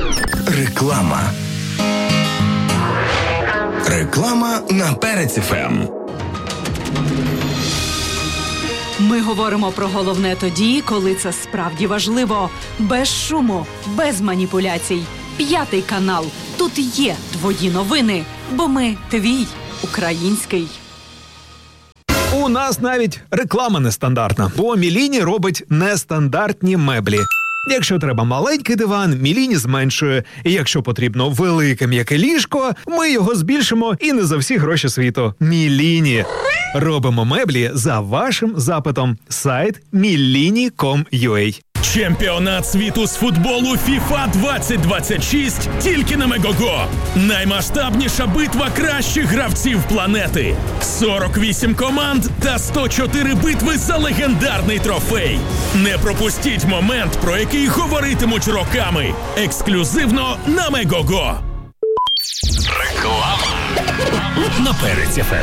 Реклама. Реклама на Перець ФМ. Ми говоримо про головне тоді, коли це справді важливо. Без шуму, без маніпуляцій. 5 канал. Тут є твої новини, бо ми твій український. У нас навіть реклама нестандартна, бо Міліні робить нестандартні меблі. Якщо треба маленький диван, Міліні зменшує. І якщо потрібно велике м'яке ліжко, ми його збільшимо і не за всі гроші світу. Міліні. Робимо меблі за вашим запитом. Сайт milini.com.ua. Чемпіонат світу з футболу FIFA 2026 тільки на Мегого. Наймасштабніша битва кращих гравців планети. 48 команд та 104 битви за легендарний трофей. Не пропустіть момент, про який говоритимуть роками. Ексклюзивно на Мегого. Реклама на Перець ФМ.